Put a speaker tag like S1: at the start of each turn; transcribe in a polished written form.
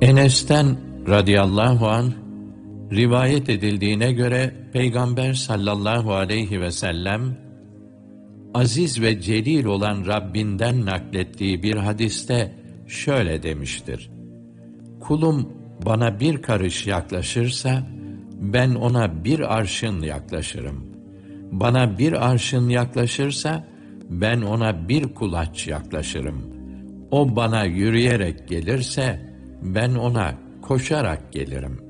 S1: Enes'ten radıyallahu anh rivayet edildiğine göre Peygamber sallallahu aleyhi ve sellem aziz ve celil olan Rabbinden naklettiği bir hadiste şöyle demiştir: kulum bana bir karış yaklaşırsa ben ona bir arşın yaklaşırım. Bana bir arşın yaklaşırsa ben ona bir kulaç yaklaşırım. O bana yürüyerek gelirse ben ona koşarak gelirim.